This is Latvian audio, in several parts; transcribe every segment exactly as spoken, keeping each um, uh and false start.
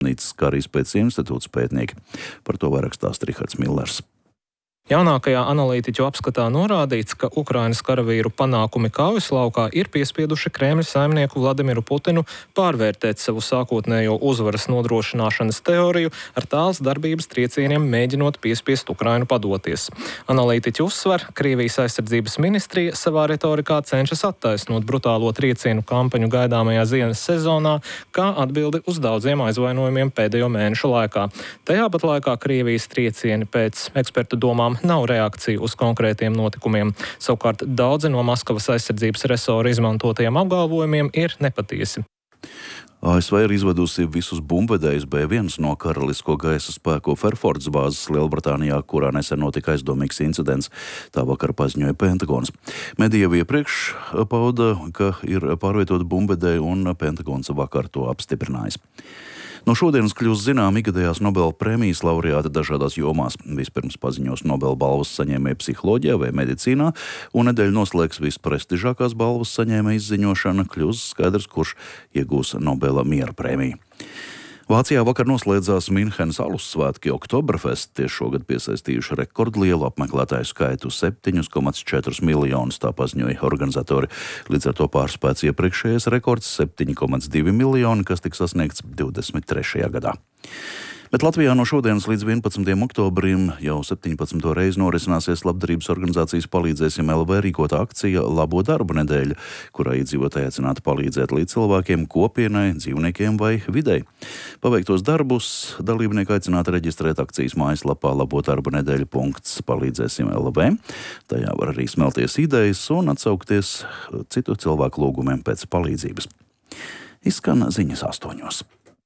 kā arī pēc institūts pētnieki. Par to vairāk stāsta Rihards Millers. Jaunākajā analītiķu apskatā norādīts, ka Ukrainas karavīru panākumi kaujas laukā ir piespieduši Kremļa saimnieku Vladimiru Putinu pārvērtēt savu sākotnējo uzvaras nodrošināšanas teoriju ar tāls darbības triecieniem mēģinot piespiest Ukrainu padoties. Analītiķi uzsver, Krievijas aizsardzības ministrija savā retorikā cenšas attaisnot brutālo triecienu kampaņu gaidāmajā ziemas sezonā, kā atbildi uz daudziem aizvainojumiem pēdējo mēnešu laikā. Tajā pat laikā Krievijas triecieni pēc ekspertu domām nav reakcija uz konkrētiem notikumiem. Savukārt daudzi no Maskavas aizsardzības resora izmantotajiem apgalvojumiem ir nepatiesi. A S V ir izvedusi visus bumbvedējus B viens no Karalisko gaisa spēku Fairfords bāzes Lielbritānijā, kurā nesen notika aizdomīgs incidents. Tā vakar paziņoja Pentagons. Medija jau iepriekš pauda, ka ir pārvietoti bumbvedēji, un Pentagons vakar to apstiprinājis. No šodienas kļūs zinām ikgadējās Nobela prēmijas laureāti dažādās jomās. Vispirms paziņos Nobela balvas saņēmēji psiholoģijā vai medicīnā, un nedēļu noslēgs visprestižākās balvas saņēmēja izziņošana, kļūs skaidrs, kurš iegūs Nobela miera prēmiju. Vācijā vakar noslēdzās Minhenes alus svētki Oktoberfest, tie šogad piesaistījuši rekordlielu apmeklētāju skaitu septiņi komats četri miljonus, tā paziņoja organizatori. Līdz ar to pārspēts iepriekšējais rekords septiņi komats divi miljoni, kas tika sasniegts divdesmit trešajā gadā. Bet Latvijā no šodienas līdz vienpadsmitajam oktobrim jau septiņpadsmito reizi norisināsies labdarības organizācijas Palīdzēsim L V rīkota akcija Labo darbu nedēļa, kurā iedzīvotāji aicināti palīdzēt līdz cilvēkiem, kopienai, dzīvniekiem vai videi. Paveiktos darbus dalībnieki aicināti reģistrēt akcijas mājaslapā labodarbu-nedēļa punkts palīdzēsim L V. Tajā var arī smelties idejas un atsaukties citu cilvēku lūgumiem pēc palīdzības. Izskan ziņas astoņos.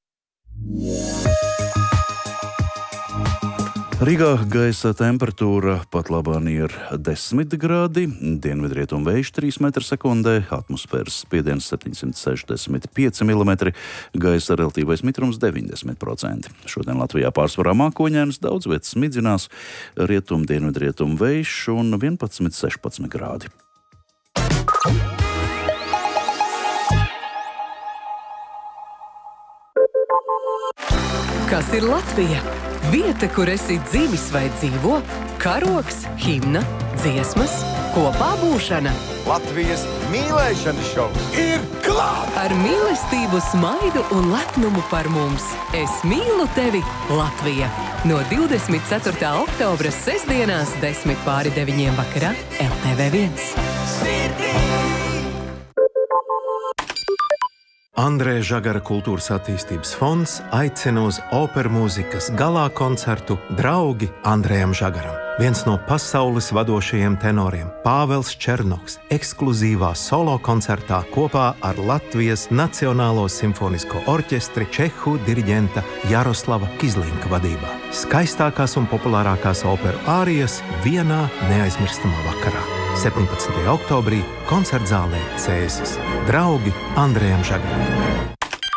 Rīgā gaisa temperatūra pat labāk ir desmit grādi, dienvidrietumu vējš trīs metri sekundē, atmosfēras spiediens septiņsimt sešdesmit pieci milimetri, gaisa relatīvais mitrums deviņdesmit procenti. Šodien Latvijā pārsvarā mākoņēns, daudz vietas smidzinās, rietumu dienvidrietumu vējš un vienpadsmit sešpadsmit grādi. Kas ir Latvija? Vieta, kur esi dzimis vai dzīvo, karogs, himna, dziesmas, kopā būšana. Latvijas mīlēšanas šovs ir klāt! Ar mīlestību, smaidu un lepnumu par mums. Es mīlu tevi, Latvija! No divdesmit ceturtā oktobra sestdienās desmit pāri deviņiem vakarā L T V viens. Andreja Žagara kultūras attīstības fonds aicina uz operu mūzikas galā koncertu Draugi Andrejam Žagaram. Viens no pasaules vadošajiem tenoriem, Pāvels Černoks, ekskluzīvā solo koncertā kopā ar Latvijas Nacionālo simfonisko orķestri Čehu diriģenta Jaroslava Kizlinka vadībā. Skaistākās un populārākās operu ārijas vienā neaizmirstamā vakarā. septiņpadsmitajā oktobrī koncertzālē Cēsis. Draugi Andrejam Žagaram.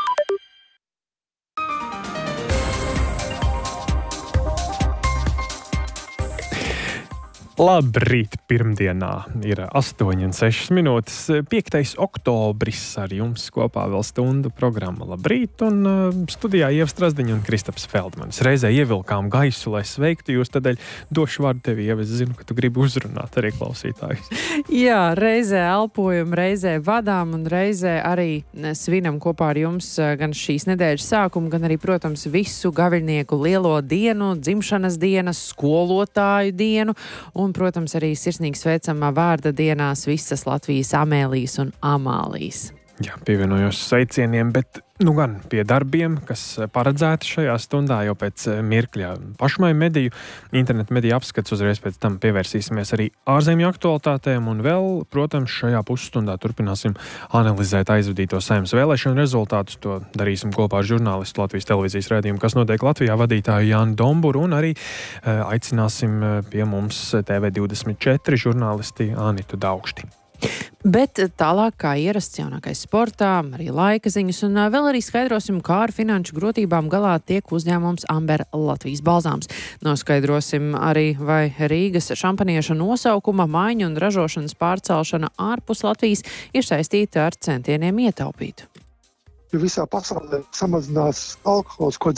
Labrīt, pirmdienā ir astoņi un sešas minūtes, piektais oktobris ar jums kopā vēl stundu programma Labrīt, un uh, studijā Ieva Strazdiņa un Kristaps Feldmanis. Reizē ievilkām gaisu, lai sveiktu jūs, tādēļ došu vārdu tevi, Ieva, es zinu, ka tu gribi uzrunāt arī klausītājus. Jā, reizē elpojam, reizē vadām un reizē arī svinam kopā ar jums gan šīs nedēļas sākumu, gan arī, protams, visu gaviļnieku lielo dienu, dzimšanas dienas, skolotāju dienu, un Un, protams, arī sirsnīgi sveicamā vārda dienās visas Latvijas Amēlijas un Amālijas. Jā, pievienojos sveicieniem, bet nu gan pie darbiem, kas paredzēti šajā stundā jau pēc mirkļa pašmai mediju, internetu mediju apskats, uzreiz pēc tam pievērsīsimies arī ārzemju aktualitātēm un vēl, protams, šajā pusstundā turpināsim analizēt aizvadīto Saeimas vēlēšanu rezultātus. To darīsim kopā ar žurnālistu Latvijas televīzijas raidījumu, kas notiek Latvijā, vadītāju Jānu Domburu, un arī aicināsim pie mums T V divdesmit četri žurnālisti Anitu Daugšti. Bet tālāk, kā ierasts, jaunākais sportā, arī laika ziņas, un vēl arī skaidrosim, kā ar finanšu grūtībām galā tiek uzņēmums Amber Latvijas balzāms. Noskaidrosim arī, vai Rīgas šampanieša nosaukuma maiņa un ražošanas pārcelšana ārpus Latvijas ir saistīta ar centieniem ietaupīt. jo visā pasaulē samazinās alkohols, ko